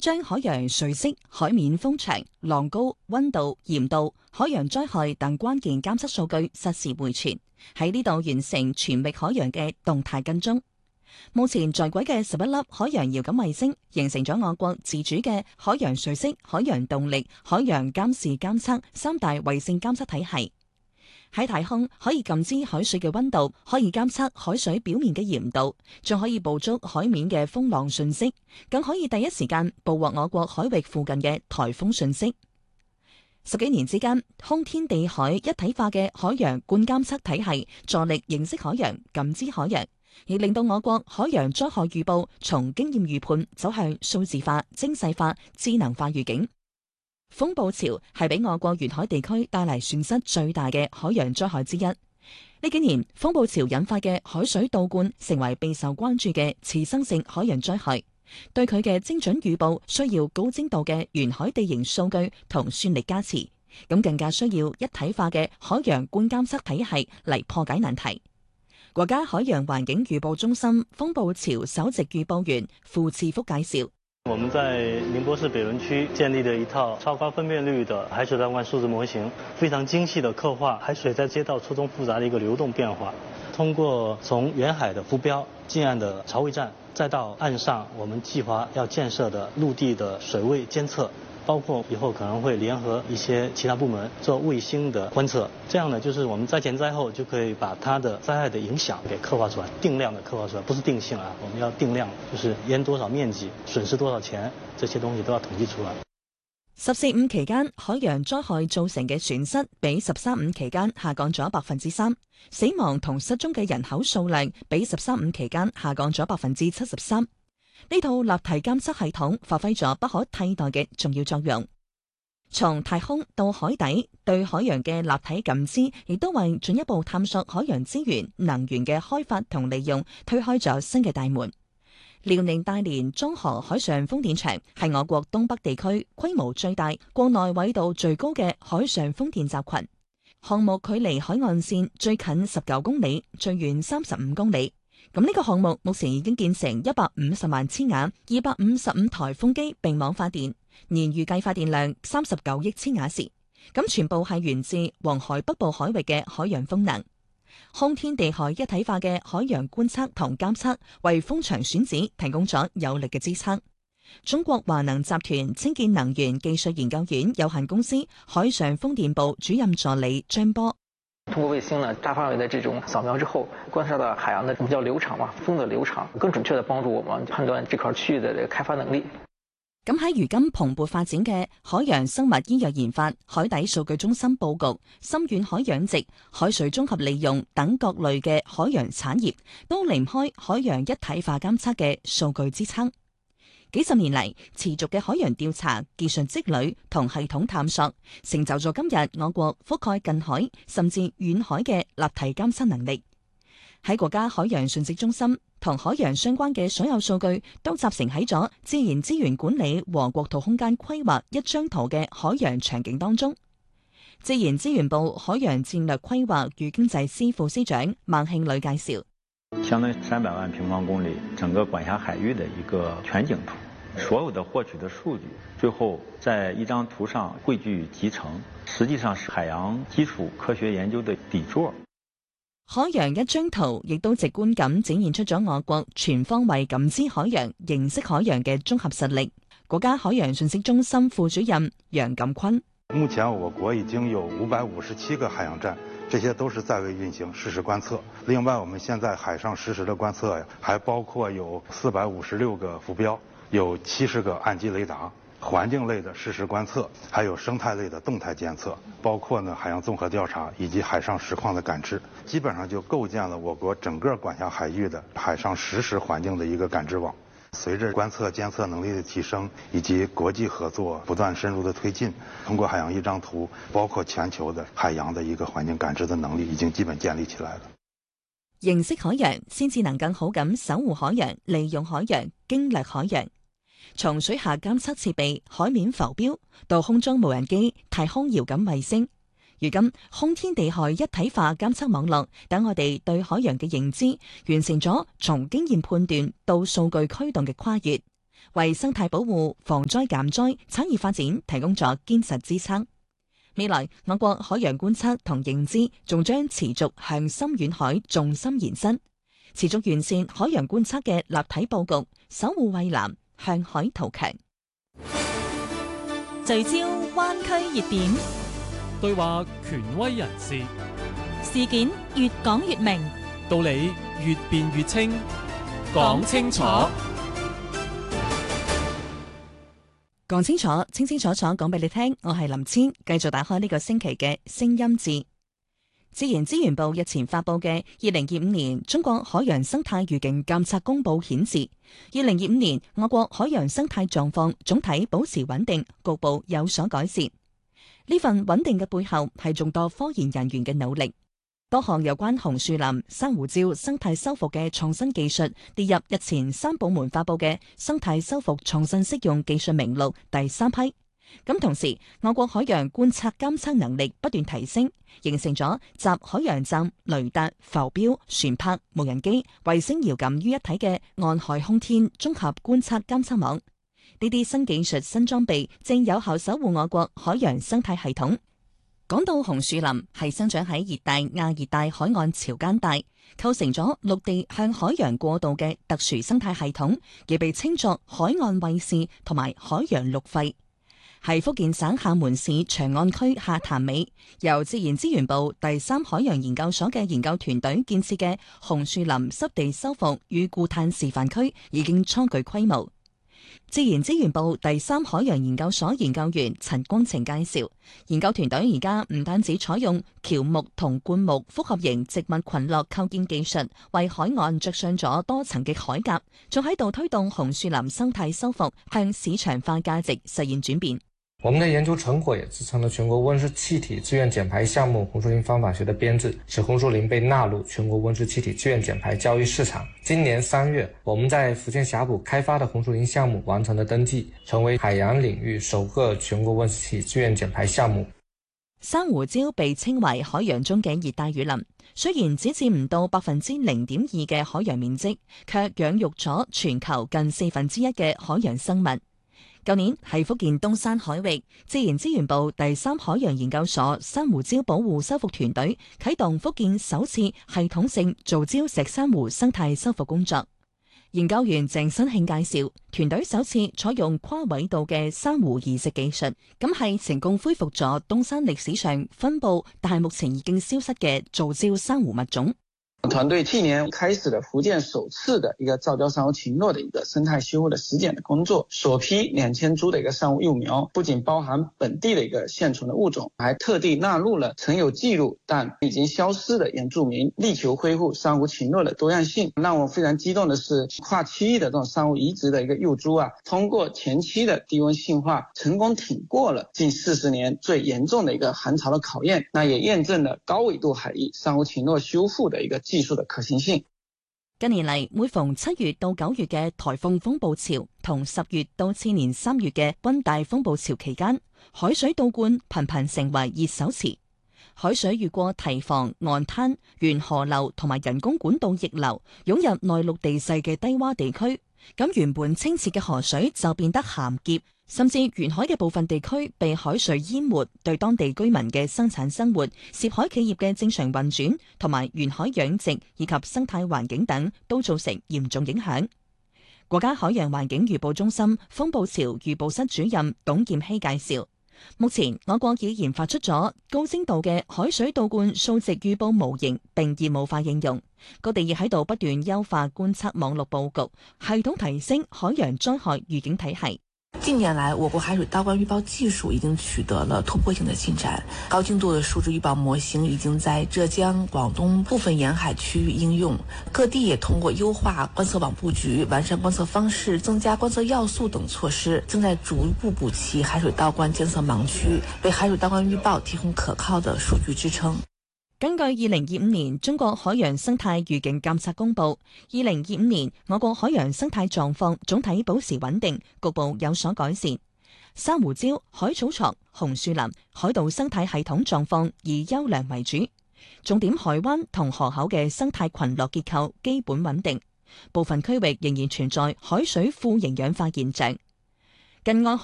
將海洋水色、海面風場、浪高、溫度、鹽度、海洋災害等關鍵監測數據實時匯傳，喺呢度完成全域海洋嘅動態跟蹤。目前在軌嘅11粒海洋遙感衛星，形成咗我國自主嘅海洋水色、海洋動力、海洋監視監測三大衛星監測體系。喺太空可以感知海水嘅溫度，可以監測海水表面嘅鹽度，仲可以捕捉海面嘅風浪訊息，更可以第一時間捕獲我國海域附近嘅颱風訊息。10幾年之間，空天地海一體化嘅海洋觀監測體系，助力認識海洋、感知海洋，亦令到我國海洋災害預報從經驗預判走向數字化、精細化、智能化預警。風暴潮係俾我國沿海地區帶嚟損失最大嘅海洋災害之一。呢幾年，風暴潮引發嘅海水倒灌成為備受關注嘅次生性海洋災害。對佢嘅精準預報，需要高精度嘅沿海地形數據同算力加持，咁更加需要一體化嘅海洋觀監測體系嚟破解難題。國家海洋環境預報中心風暴潮首席預報員傅次福介紹。 我們在寧波市北崙區建立了一套超高分辨率的海水倒灌數字模型，非常精細地刻畫海水在街道錯綜複雜的一個流動變化。通過從遠海的浮標、近岸的潮位站，再到岸上我們計劃要建設的陸地的水位監測，包括以後可能會聯合一些其他部門做衛星的觀測，這樣呢，就是我們災前災後就可以把它的災害的影響給刻畫出來，定量的刻畫出來，不是定性啊，我們要定量，就是淹多少面積、損失多少錢，這些東西都要統計出來。 十四五期間，海洋災害造成嘅損失比13.5期間下降咗3%，死亡同失蹤嘅人口數量比13.5期間下降咗73%。呢套立體監測系統發揮咗不可替代嘅重要作用，從太空到海底，對海洋嘅立體感知，亦都為進一步探索海洋資源、能源嘅開發同利用推開咗新嘅大門。遼寧大連中河海上風電場係我國東北地區規模最大、國內緯度最高嘅海上風電集群。項目距離海岸線最近19公里，最遠35公里。咁呢個項目目前已經建成150萬千瓦、255台風機並網發電，年預計發電量39億千瓦時。咁全部係源自黃海北部海域嘅海洋風能。空天地海一體化嘅海洋觀測同監測，為風場選址提供咗有力嘅支撐。中國華能集團清潔能源技術研究院有限公司海上風電部主任助理張波。 通過衛星呢大範圍的這種掃描之後，觀察到海洋的比較流場嘛，風的流場，更準確地幫助我們判斷這塊區域的開發能力。 咁喺如今蓬勃發展嘅海洋生物醫藥研發、海底數據中心佈局、深遠海養殖、海水綜合利用等各類嘅海洋產業，都離唔開海洋一體化監測嘅數據支撐。幾十年嚟，持續嘅海洋調查、技術積累同系統探索，成就咗今日我國覆蓋近海甚至遠海嘅立體監測能力。喺國家海洋信息中心，同海洋相關嘅所有數據都集成喺咗自然資源管理和國土空間規劃一張圖嘅海洋場景當中。自然資源部海洋戰略規劃與經濟司副司長孟慶磊介紹， 相當於300萬平方公里整個管轄海域的一個全景圖，所有的獲取的數據最後在一張圖上匯聚集成，實際上是海洋基礎科學研究的底座。 海洋一張圖亦都直觀咁展現出咗我國全方位感知海洋、認識海洋嘅綜合實力。國家海洋信息中心副主任楊錦坤： 目前我國已經有557個海洋站，這些都是在位運行實時觀測。另外，我們現在海上實時的觀測還包括有456個浮標，有70個岸基雷達。環境類的實時觀測，還有生態類的動態監測，包括海洋綜合調查以及海上實況的感知，基本上就構建了我國整個管轄海域的海上實時環境的一個感知網。隨着觀測監測能力的提升以及國際合作不斷深入的推進，通過海洋一張圖，包括全球的海洋的一個環境感知的能力已經基本建立起來了。 認識海洋，先至能更好咁守護海洋、利用海洋、經略海洋。從水下監測設備、海面浮標到空中無人機、太空遙感衛星，如今空天地海一體化監測網絡，等我哋對海洋嘅認知完成咗從經驗判斷到數據驅動嘅跨越。 為生態保護、防災減災、產業發展提供咗堅實支撐。未來，我國海洋觀測同認知仲將持續向深遠海重心延伸，持續完善海洋觀測嘅立體佈局，守護蔚藍，向海圖強。 聚焦灣區熱點， 對話權威人士， 事件越講越明， 道理越辯越清，講清楚。 講清楚，清清楚楚講俾你聽。我係林千，繼續打開呢個星期嘅聲音誌。自然資源部日前發布嘅2025年中國海洋生態預警監測公報顯示，2025年我國海洋生態狀況總體保持穩定，局部有所改善。呢份穩定嘅背後係眾多科研人員嘅努力。多項有關紅樹林、珊瑚礁生態修復嘅創新技術列入日前3部門發布嘅生態修復創新適用技術名錄第3批。咁同時，我國海洋觀測監測能力不斷提升，形成咗集海洋站、雷達、浮標、船舶、無人機、衛星遙感於一體嘅岸海空天綜合觀測監測網。呢啲新技術、新裝備正有效守護我國海洋生態系統。講到紅樹林，係生長喺熱帶、亞熱帶海岸潮間帶，構成咗陸地向海洋過渡嘅特殊生態系統，亦被稱作海岸衛士同埋海洋陸肺。係福建省廈門市長岸區下潭尾，由自然資源部第3海洋研究所嘅研究團隊建設嘅紅樹林濕地修復與固碳示範區已經初具規模。自然資源部第3海洋研究所研究員陳光晴介紹，研究團隊而家唔單止採用喬木同灌木複合型植物群落構建技術，為海岸着上咗多層嘅海甲，仲喺度推動紅樹林生態修復向市場化價值實現轉變。 我們的研究成果也支撐了全國溫室氣體自願減排項目紅樹林方法學的編制，使紅樹林被納入全國溫室氣體自願減排交易市場。今年3月，我們在福建峽谷開發的紅樹林項目完成了登記，成為海洋領域首個全國溫室氣體自願減排項目。 珊瑚礁被稱為海洋中嘅熱帶雨林，雖然只佔唔到0.2%嘅海洋面積，卻養育咗全球近1/4嘅海洋生物。舊年喺福建東山海域，自然資源部第3海洋研究所珊瑚礁保護修復團隊啟動福建首次系統性造礁石珊瑚生態修復工作。研究員鄭新慶介紹，團隊首次採用跨緯度嘅珊瑚移植技術，咁係成功恢復咗東山歷史上分布但係目前已經消失嘅造礁珊瑚物種。 團隊去年開始了福建首次的一個造礁珊瑚群落的一個生態修復的實踐的工作，首批2000株的一個珊瑚幼苗，不僅包含本地的一個現存的物種，還特地納入了曾有記錄但已經消失的原住民，力求恢復珊瑚群落的多樣性。讓我非常激動的是，跨區域的這種珊瑚移植的一個幼株啊，通過前期的低溫性化，成功挺過了近40年最嚴重的一個寒潮的考驗，那也驗證了高緯度海域珊瑚群落修復的一個技術的可行性。 近年嚟，每逢7月到9月嘅颱風風暴潮，同10月到次年3月嘅溫帶風暴潮期間，海水倒灌頻頻成為熱手詞。海水越過堤防、岸灘、沿河流同埋人工管道逆流，湧入內陸地勢嘅低洼地區，咁原本清澈嘅河水就變得鹹澀。甚至沿海嘅部分地區被海水淹沒，對當地居民嘅生產生活、涉海企業嘅正常運轉同埋沿海養殖以及生態環境等都造成嚴重影響。國家海洋環境預報中心風暴潮預報室主任董劍希介紹，目前我國已研發出咗高精度嘅海水倒灌數值預報模型，並業務化應用。各地亦喺度不斷優化觀測網絡佈局，系統提升海洋災害預警體系。 近年來，我國海水倒灌預報技術已經取得了突破性的進展，高精度的數值預報模型已經在浙江、廣東部分沿海區域應用。各地也通過優化觀測網佈局、完善觀測方式、增加觀測要素等措施，正在逐步補齊海水倒灌監測盲區，為海水倒灌預報提供可靠的數據支撐。 根據2025年中國海洋生態預警監測公佈，2025年我國海洋生態狀況總體保持穩定，局部有所改善。珊瑚礁、海草床、紅樹林、海島生態系統狀況以優良為主，重點海灣同河口嘅生態群落結構基本穩定。 部分區域仍然存在海水富營養化現象。近岸